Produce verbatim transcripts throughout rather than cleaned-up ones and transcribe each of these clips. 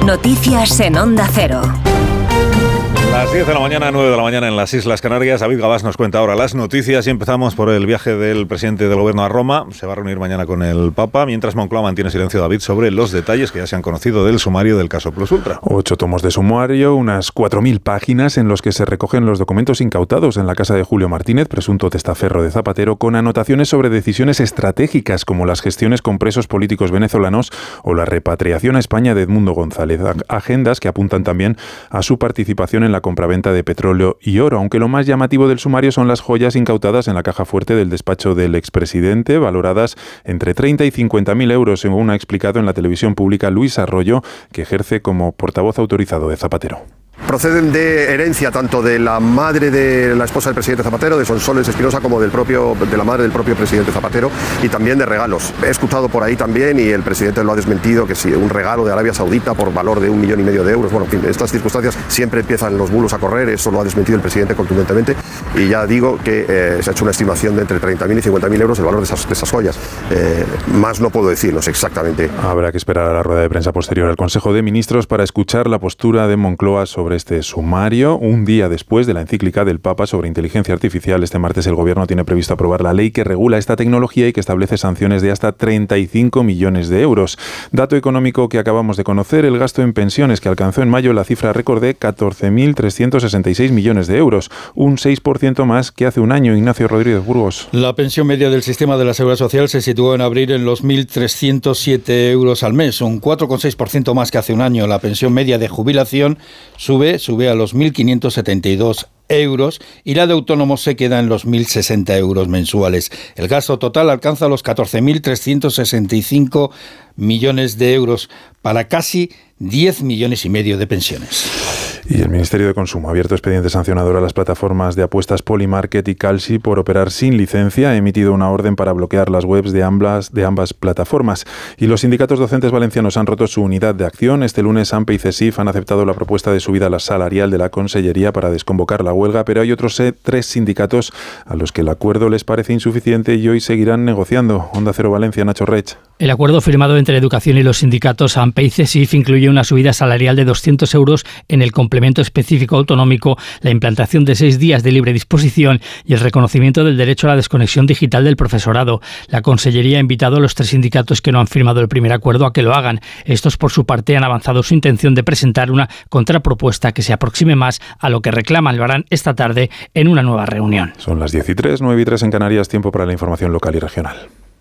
Noticias en Onda Cero. Las diez de la mañana, nueve de la mañana en las Islas Canarias. David Gabás nos cuenta ahora las noticias y empezamos por el viaje del presidente del gobierno a Roma. Se va a reunir mañana con el Papa, mientras Moncloa mantiene silencio, David, sobre los detalles que ya se han conocido del sumario del caso Plus Ultra. Ocho tomos de sumario, unas cuatro mil páginas en los que se recogen los documentos incautados en la casa de Julio Martínez, presunto testaferro de Zapatero, con anotaciones sobre decisiones estratégicas como las gestiones con presos políticos venezolanos o la repatriación a España de Edmundo González. Agendas que apuntan también a su participación en la compraventa de petróleo y oro, aunque lo más llamativo del sumario son las joyas incautadas en la caja fuerte del despacho del expresidente, valoradas entre treinta y cincuenta mil euros, según ha explicado en la televisión pública Luis Arroyo, que ejerce como portavoz autorizado de Zapatero. Proceden de herencia tanto de la madre de la esposa del presidente Zapatero, de Sonsoles Espinosa, como del propio, de la madre del propio presidente Zapatero, y también de regalos. He escuchado por ahí también, y el presidente lo ha desmentido, que si un regalo de Arabia Saudita por valor de un millón y medio de euros. Bueno, en fin, en estas circunstancias siempre empiezan los bulos a correr, eso lo ha desmentido el presidente contundentemente, y ya digo que eh, se ha hecho una estimación de entre treinta mil y cincuenta mil euros el valor de esas, de esas joyas. Eh, más no puedo decir, no sé exactamente. Habrá que esperar a la rueda de prensa posterior al Consejo de Ministros para escuchar la postura de Moncloa sobre este sumario. Un día después de la encíclica del Papa sobre inteligencia artificial, este martes el Gobierno tiene previsto aprobar la ley que regula esta tecnología y que establece sanciones de hasta treinta y cinco millones de euros. Dato económico que acabamos de conocer: el gasto en pensiones, que alcanzó en mayo la cifra récord de catorce mil trescientos sesenta y seis millones de euros, un seis por ciento más que hace un año. Ignacio Rodríguez Burgos. La pensión media del sistema de la Seguridad Social se situó en abril en los mil trescientos siete euros al mes, un cuatro coma seis por ciento más que hace un año. La pensión media de jubilación sube, sube a los mil quinientos setenta y dos euros y la de autónomos se queda en los mil sesenta euros mensuales. El gasto total alcanza los catorce mil trescientos sesenta y cinco millones de euros para casi diez millones y medio de pensiones. Y el Ministerio de Consumo ha abierto expediente sancionador a las plataformas de apuestas Polymarket y Kalshi por operar sin licencia. Ha emitido una orden para bloquear las webs de ambas, de ambas plataformas. Y los sindicatos docentes valencianos han roto su unidad de acción. Este lunes AMPE y CESIF han aceptado la propuesta de subida salarial de la Consellería para desconvocar la huelga, pero hay otros eh, tres sindicatos a los que el acuerdo les parece insuficiente y hoy seguirán negociando. Onda Cero Valencia, Nacho Rech. El acuerdo firmado entre Educación y los sindicatos AMPE y CESIF incluye una subida salarial de doscientos euros en el complemento específico autonómico, la implantación de seis días de libre disposición y el reconocimiento del derecho a la desconexión digital del profesorado. La Consellería ha invitado a los tres sindicatos que no han firmado el primer acuerdo a que lo hagan. Estos, por su parte, han avanzado su intención de presentar una contrapropuesta que se aproxime más a lo que reclaman. Lo harán esta tarde en una nueva reunión. Son las diez y tres, nueve y tres en Canarias, tiempo para la información local y regional.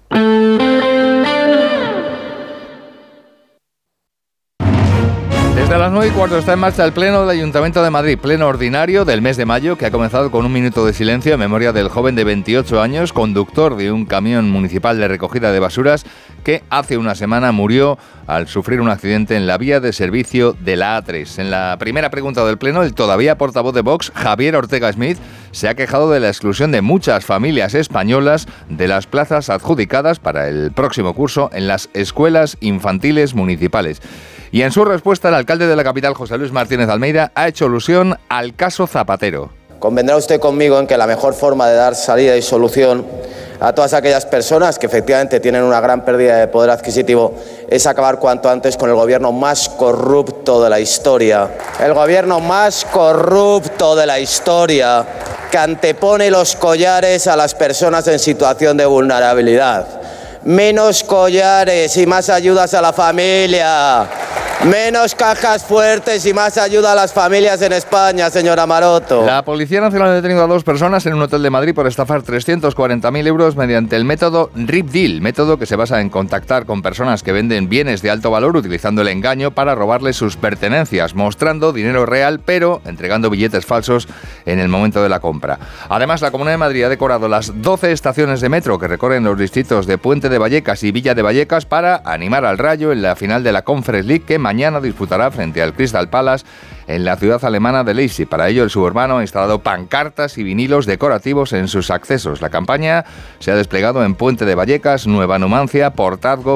Desde las nueve y cuarto está en marcha el Pleno del Ayuntamiento de Madrid, pleno ordinario del mes de mayo, que ha comenzado con un minuto de silencio en memoria del joven de veintiocho años, conductor de un camión municipal de recogida de basuras, que hace una semana murió al sufrir un accidente en la vía de servicio de la A tres. En la primera pregunta del Pleno, el todavía portavoz de Vox, Javier Ortega Smith, se ha quejado de la exclusión de muchas familias españolas de las plazas adjudicadas para el próximo curso en las escuelas infantiles municipales. Y en su respuesta, el alcalde de la capital, José Luis Martínez Almeida, ha hecho alusión al caso Zapatero. Convendrá usted conmigo en que la mejor forma de dar salida y solución a todas aquellas personas que efectivamente tienen una gran pérdida de poder adquisitivo es acabar cuanto antes con el gobierno más corrupto de la historia. El gobierno más corrupto de la historia, que antepone los collares a las personas en situación de vulnerabilidad. Menos collares y más ayudas a la familia. Menos cajas fuertes y más ayuda a las familias en España, señora Maroto. La Policía Nacional ha detenido a dos personas en un hotel de Madrid por estafar trescientos cuarenta mil euros mediante el método Rip Deal, método que se basa en contactar con personas que venden bienes de alto valor utilizando el engaño para robarles sus pertenencias, mostrando dinero real pero entregando billetes falsos en el momento de la compra. Además, la Comunidad de Madrid ha decorado las doce estaciones de metro que recorren los distritos de Puente de Vallecas y Villa de Vallecas para animar al Rayo en la final de la Conference League, que mañana disputará frente al Crystal Palace en la ciudad alemana de Leipzig. Para ello, el suburbano ha instalado pancartas y vinilos decorativos en sus accesos. La campaña se ha desplegado en Puente de Vallecas, Nueva Numancia, Portazgo,